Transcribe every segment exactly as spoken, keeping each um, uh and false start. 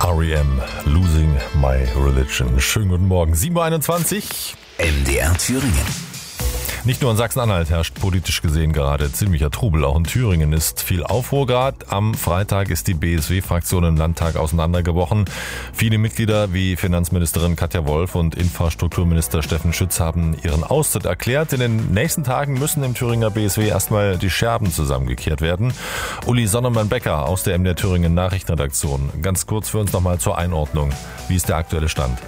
R E M, Losing My Religion. Schönen guten Morgen, sieben Uhr einundzwanzig. M D R Thüringen. Nicht nur in Sachsen-Anhalt herrscht politisch gesehen gerade ziemlicher Trubel. Auch in Thüringen ist viel Aufruhr gerade. Am Freitag ist die B S W-Fraktion im Landtag auseinandergebrochen. Viele Mitglieder wie Finanzministerin Katja Wolf und Infrastrukturminister Steffen Schütz haben ihren Austritt erklärt. In den nächsten Tagen müssen im Thüringer B S W erstmal die Scherben zusammengekehrt werden. Uli Sonnemann-Becker aus der M D R Thüringen Nachrichtenredaktion. Ganz kurz für uns nochmal zur Einordnung. Wie ist der aktuelle Stand?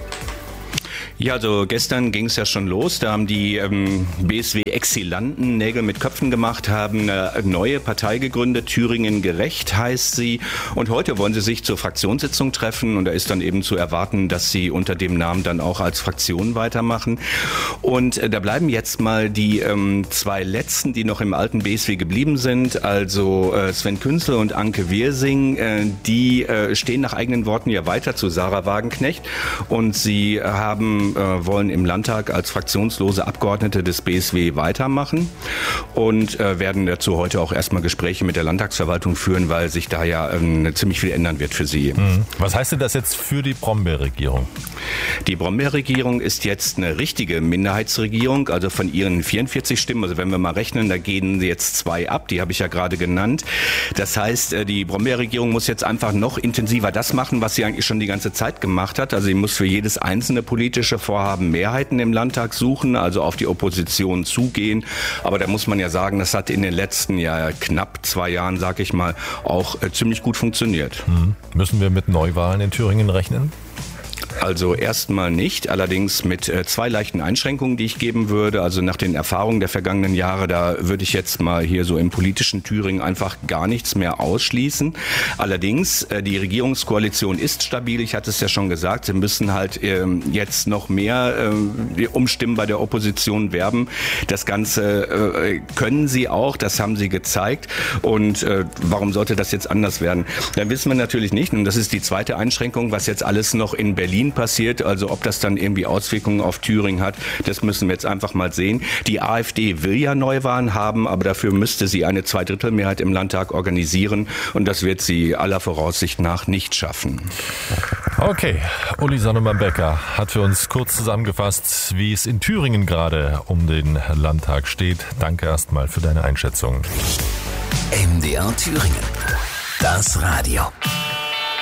Ja, also gestern ging es ja schon los. Da haben die ähm, B S W-Exilanten Nägel mit Köpfen gemacht, haben eine neue Partei gegründet. Thüringen gerecht heißt sie. Und heute wollen sie sich zur Fraktionssitzung treffen. Und da ist dann eben zu erwarten, dass sie unter dem Namen dann auch als Fraktion weitermachen. Und äh, da bleiben jetzt mal die ähm, zwei Letzten, die noch im alten B S W geblieben sind. Also äh, Sven Künzel und Anke Wirsing. Äh, die äh, stehen nach eigenen Worten ja weiter zu Sarah Wagenknecht. Und sie äh, haben wollen im Landtag als fraktionslose Abgeordnete des B S W weitermachen und äh, werden dazu heute auch erstmal Gespräche mit der Landtagsverwaltung führen, weil sich da ja äh, ziemlich viel ändern wird für sie. Mhm. Was heißt denn das jetzt für die Brombeer-Regierung? Die Brombeer-Regierung ist jetzt eine richtige Minderheitsregierung, also von ihren vierundvierzig Stimmen, also wenn wir mal rechnen, da gehen jetzt zwei ab, die habe ich ja gerade genannt. Das heißt, die Brombeer-Regierung muss jetzt einfach noch intensiver das machen, was sie eigentlich schon die ganze Zeit gemacht hat. Also sie muss für jedes einzelne politische Vorhaben Mehrheiten im Landtag suchen, also auf die Opposition zugehen. Aber da muss man ja sagen, das hat in den letzten ja, knapp zwei Jahren, sag ich mal, auch äh, ziemlich gut funktioniert. Hm. Müssen wir mit Neuwahlen in Thüringen rechnen? Also erstmal nicht, allerdings mit äh, zwei leichten Einschränkungen, die ich geben würde. Also nach den Erfahrungen der vergangenen Jahre, da würde ich jetzt mal hier so im politischen Thüringen einfach gar nichts mehr ausschließen. Allerdings, äh, die Regierungskoalition ist stabil, ich hatte es ja schon gesagt, sie müssen halt ähm, jetzt noch mehr äh, um Stimmen bei der Opposition werben. Das Ganze äh, können sie auch, das haben sie gezeigt. Und äh, warum sollte das jetzt anders werden? Dann wissen wir natürlich nicht, und das ist die zweite Einschränkung, was jetzt alles noch in Berlin passiert, also ob das dann irgendwie Auswirkungen auf Thüringen hat, das müssen wir jetzt einfach mal sehen. Die AfD will ja Neuwahlen haben, aber dafür müsste sie eine Zweidrittelmehrheit im Landtag organisieren und das wird sie aller Voraussicht nach nicht schaffen. Okay, Uli Sonnemann-Becker hat für uns kurz zusammengefasst, wie es in Thüringen gerade um den Landtag steht. Danke erstmal für deine Einschätzung. M D R Thüringen, das Radio.